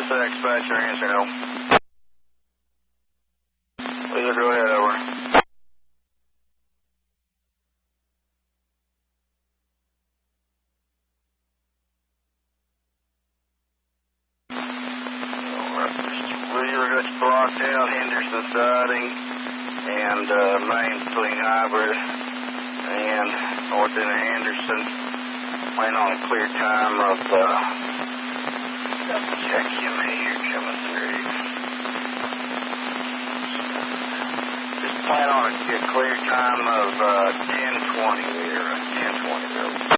This is dispatcher, answer no. Wheeler, go ahead, over. Wheeler just blocked out Henderson siding and main between Hybrid and north end of Henderson. Went on a clear time of, check him here coming through. Just plan on a clear time of 10:20 there, 10:20 there.